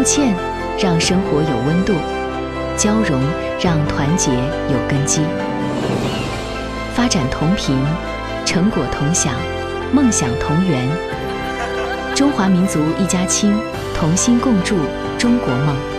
道歉让生活有温度，交融让团结有根基。发展同频，成果同享，梦想同圆。中华民族一家亲，同心共筑中国梦。